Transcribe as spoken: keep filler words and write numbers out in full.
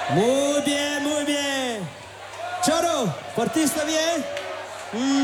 Muy bien, muy bien. Choro, ¿partiste bien? Mm.